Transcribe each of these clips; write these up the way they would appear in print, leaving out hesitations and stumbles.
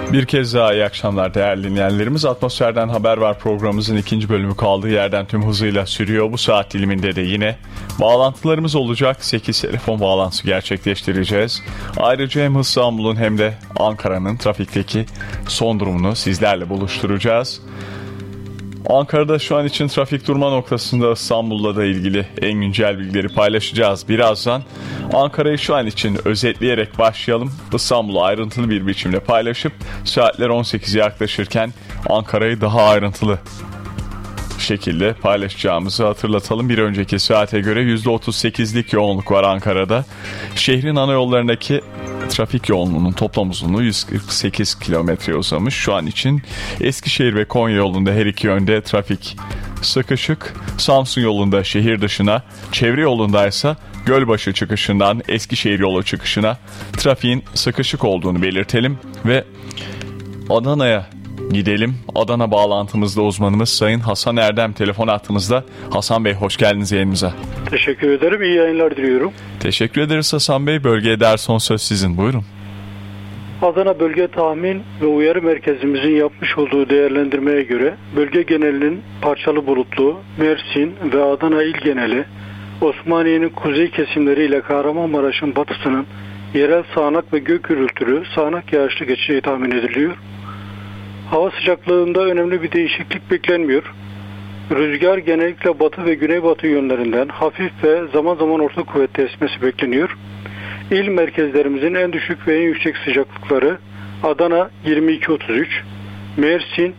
Bir kez daha iyi akşamlar değerli dinleyenlerimiz. Atmosferden Haber Var programımızın ikinci bölümü kaldığı yerden tüm hızıyla sürüyor. Bu saat diliminde de yine bağlantılarımız olacak. 8 telefon bağlantısı gerçekleştireceğiz. Ayrıca hem İstanbul'un hem de Ankara'nın trafikteki son durumunu sizlerle buluşturacağız. Ankara'da şu an için trafik durma noktasında, İstanbul'la da ilgili en güncel bilgileri paylaşacağız birazdan. Ankara'yı şu an için özetleyerek başlayalım. İstanbul'u ayrıntılı bir biçimde paylaşıp saatler 18'e yaklaşırken Ankara'yı daha ayrıntılı şekilde paylaşacağımızı hatırlatalım. Bir önceki saate göre %38'lik yoğunluk var Ankara'da. Şehrin ana yollarındaki trafik yoğunluğunun toplam uzunluğu 148 kilometre uzamış. Şu an için Eskişehir ve Konya yolunda her iki yönde trafik sıkışık. Samsun yolunda şehir dışına, çevre yolundaysa Gölbaşı çıkışından Eskişehir yolu çıkışına trafiğin sıkışık olduğunu belirtelim ve Adana'ya gidelim. Adana bağlantımızda uzmanımız Sayın Hasan Erdem telefon hattımızda. Hasan Bey, hoş geldiniz yayınımıza. Teşekkür ederim. İyi yayınlar diliyorum. Teşekkür ederiz Hasan Bey. Bölgeye dair son söz sizin. Buyurun. Adana Bölge Tahmin ve Uyarı Merkezimizin yapmış olduğu değerlendirmeye göre bölge genelinin parçalı bulutlu, Mersin ve Adana il geneli, Osmaniye'nin kuzey kesimleriyle Kahramanmaraş'ın batısının yerel sağanak ve gök gürültülü sağanak yağışlı geçeceği tahmin ediliyor. Hava sıcaklığında önemli bir değişiklik beklenmiyor. Rüzgar genellikle batı ve güneybatı yönlerinden hafif ve zaman zaman orta kuvvetli esmesi bekleniyor. İl merkezlerimizin en düşük ve en yüksek sıcaklıkları Adana 22-33, Mersin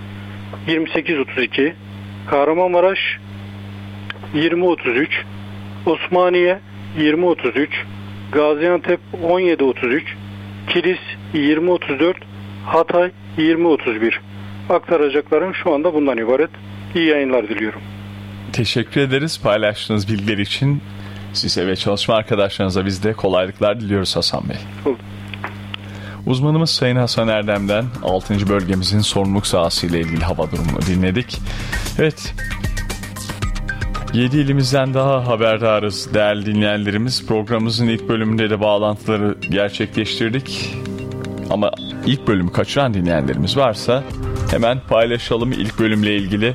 28-32, Kahramanmaraş 20-33, Osmaniye 20-33, Gaziantep 17-33, Kilis 20-34, Hatay 20-31. Aktaracaklarım şu anda bundan ibaret. İyi yayınlar diliyorum. Teşekkür ederiz paylaştığınız bilgiler için. Size ve çalışma arkadaşlarınıza biz de kolaylıklar diliyoruz Hasan Bey. Oldu. Uzmanımız Sayın Hasan Erdem'den 6. bölgemizin sorumluluk sahası ile ilgili hava durumunu dinledik. Evet, 7 ilimizden daha haberdarız değerli dinleyenlerimiz. Programımızın ilk bölümünde de bağlantıları gerçekleştirdik. Ama ilk bölümü kaçıran dinleyenlerimiz varsa hemen paylaşalım. İlk bölümle ilgili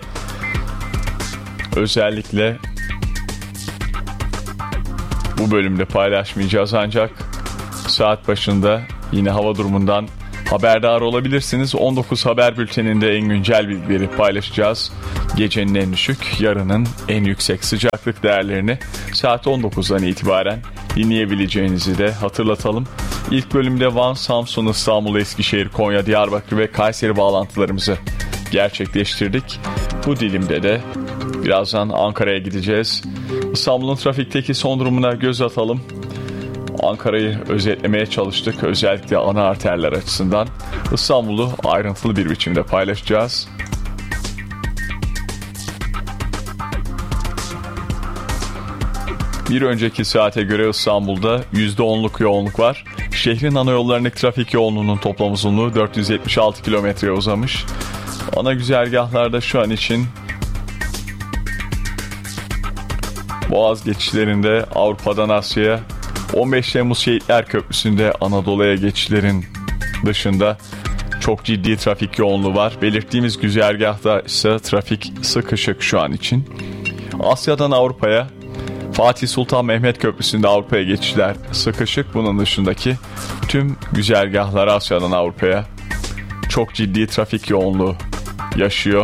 özellikle bu bölümde paylaşmayacağız, ancak saat başında yine hava durumundan haberdar olabilirsiniz. 19 haber bülteninde en güncel bilgileri paylaşacağız. Gecenin en düşük, yarının en yüksek sıcaklık değerlerini saat 19'dan itibaren dinleyebileceğinizi de hatırlatalım. İlk bölümde Van, Samsun, İstanbul, Eskişehir, Konya, Diyarbakır ve Kayseri bağlantılarımızı gerçekleştirdik. Bu dilimde de birazdan Ankara'ya gideceğiz. İstanbul'un trafikteki son durumuna göz atalım. Ankara'yı özetlemeye çalıştık. Özellikle ana arterler açısından İstanbul'u ayrıntılı bir biçimde paylaşacağız. Bir önceki saate göre İstanbul'da %10'luk yoğunluk var. Şehrin ana yollarındaki trafik yoğunluğunun toplam uzunluğu 476 kilometreye uzamış. Ana güzergahlarda şu an için Boğaz geçişlerinde Avrupa'dan Asya'ya, 15 Temmuz Şehitler Köprüsü'nde Anadolu'ya geçişlerin dışında çok ciddi trafik yoğunluğu var. Belirttiğimiz güzergahta ise trafik sıkışık şu an için. Asya'dan Avrupa'ya, Fatih Sultan Mehmet Köprüsü'nde Avrupa'ya geçişler sıkışık. Bunun dışındaki tüm güzergahlar Asya'dan Avrupa'ya çok ciddi trafik yoğunluğu yaşıyor.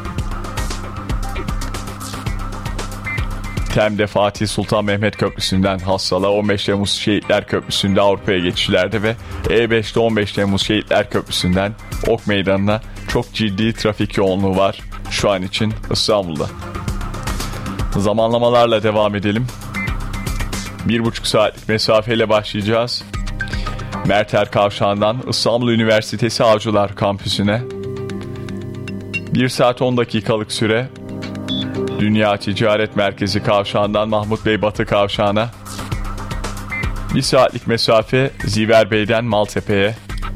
Tem'de Fatih Sultan Mehmet Köprüsü'nden Hassal'a, 15 Temmuz Şehitler Köprüsü'nde Avrupa'ya geçişlerde ve E5'te 15 Temmuz Şehitler Köprüsü'nden Ok Meydanı'na çok ciddi trafik yoğunluğu var şu an için İstanbul'da. Zamanlamalarla devam edelim. 1,5 saatlik mesafeyle başlayacağız. Merter Kavşağı'ndan İstanbul Üniversitesi Avcılar Kampüsü'ne 1 saat 10 dakikalık süre. Dünya Ticaret Merkezi Kavşağı'ndan Mahmut Bey Batı Kavşağı'na 1 saatlik mesafe Ziverbey'den Maltepe'ye,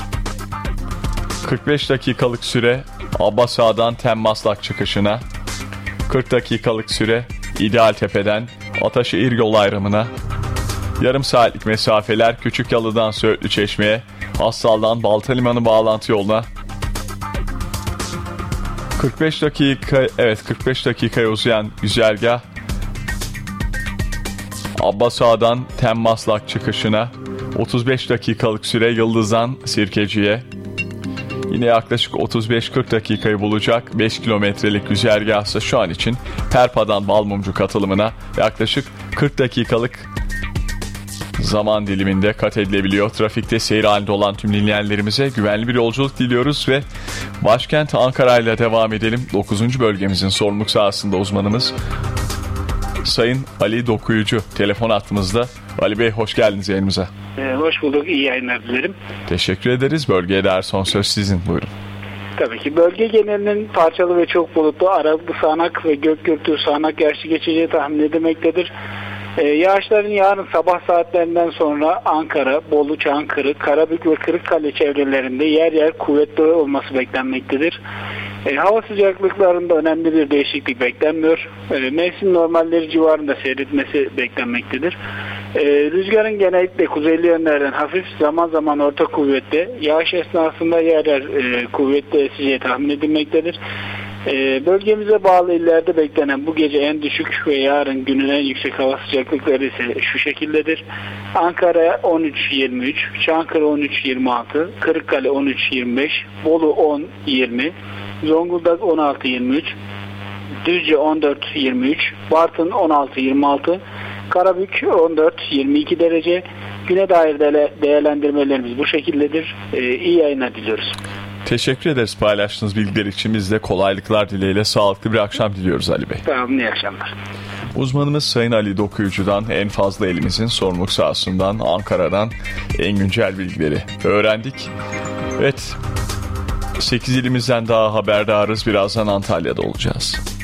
45 dakikalık süre Abbas Ağa'dan Tem Maslak çıkışına, 40 dakikalık süre İdealtepe'den Ataşehir yol ayrımına, Yarım saatlik mesafeler Küçükyalı'dan Söğütlüçeşme'ye, Hassal'dan Baltalimanı bağlantı yoluna 45 dakikaya uzayan güzergah Abbas Ağa'dan Temmaslak çıkışına 35 dakikalık süre Yıldız'dan Sirkeci'ye. Yine yaklaşık 35-40 dakikayı bulacak 5 kilometrelik güzergahsa şu an için Perpa'dan Balmumcu katılımına yaklaşık 40 dakikalık zaman diliminde kat edilebiliyor. Trafikte seyir halinde olan tüm dinleyenlerimize güvenli bir yolculuk diliyoruz ve başkent Ankara ile devam edelim. 9. bölgemizin sorumluluk sahasında uzmanımız Sayın Ali Dokuyucu telefon hattımızda. Ali Bey, hoş geldiniz yayınımıza. Hoş bulduk. İyi yayınlar dilerim. Teşekkür ederiz. Bölgeye dair son söz sizin. Buyurun. Tabii ki bölge genelinin parçalı ve çok bulutlu, aralıklı sağanak ve gök gürültülü sağanak yağışı geçeceği tahmin edilmektedir. Yağışların yarın sabah saatlerinden sonra Ankara, Bolu, Çankırı, Karabük ve Kırıkkale çevrelerinde yer yer kuvvetli olması beklenmektedir. Hava sıcaklıklarında önemli bir değişiklik beklenmiyor. Mevsim normalleri civarında seyretmesi beklenmektedir. Rüzgarın genellikle kuzeyli yönlerden hafif, zaman zaman orta kuvvetli, yağış esnasında yer yer kuvvetli eseceği tahmin edilmektedir. Bölgemize bağlı illerde beklenen bu gece en düşük ve yarın günün en yüksek hava sıcaklıkları ise şu şekildedir. Ankara 13-23, Çankırı 13-26, Kırıkkale 13-25, Bolu 10-20, Zonguldak 16-23, Düzce 14-23, Bartın 16-26, Karabük 14-22 derece. Güne dair değerlendirmelerimiz bu şekildedir. İyi yayınlar diliyoruz. Teşekkür ederiz paylaştığınız bilgiler için. Biz de kolaylıklar dileğiyle sağlıklı bir akşam diliyoruz Ali Bey. Tamam, iyi akşamlar. Uzmanımız Sayın Ali Dokuyucu'dan en fazla elimizin sorumluluk sahasından, Ankara'dan en güncel bilgileri öğrendik. Evet, 8 ilimizden daha haberdarız. Birazdan Antalya'da olacağız.